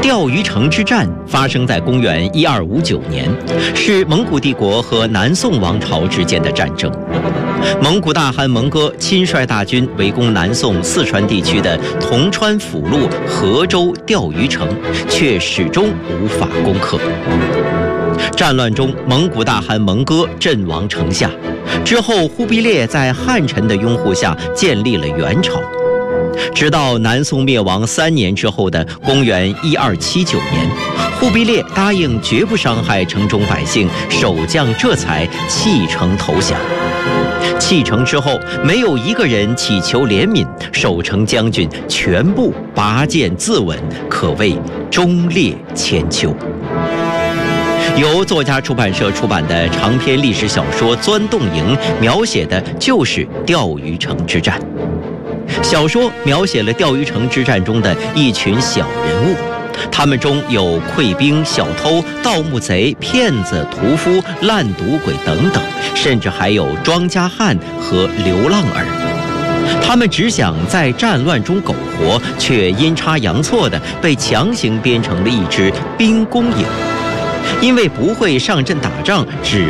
钓鱼城之战发生在公元1259年，是蒙古帝国和南宋王朝之间的战争。蒙古大汗蒙哥亲率大军围攻南宋四川地区的铜川辅路河州钓鱼城，却始终无法攻克。战乱中，蒙古大汗蒙哥阵亡城下。之后，忽必烈在汉臣的拥护下建立了元朝。直到南宋灭亡3年之后的公元1279年，忽必烈答应绝不伤害城中百姓，守将这才弃城投降。弃城之后，没有一个人祈求怜悯，守城将军全部拔剑自刎，可谓忠烈千秋。由作家出版社出版的长篇历史小说《钻洞营》描写的就是钓鱼城之战。小说描写了钓鱼城之战中的一群小人物，他们中有溃兵、小偷、盗墓贼、骗子、屠夫、烂赌鬼等等，甚至还有庄稼汉和流浪儿。他们只想在战乱中苟活，却阴差阳错地被强行编成了一支兵工营。因为不会上阵打仗，只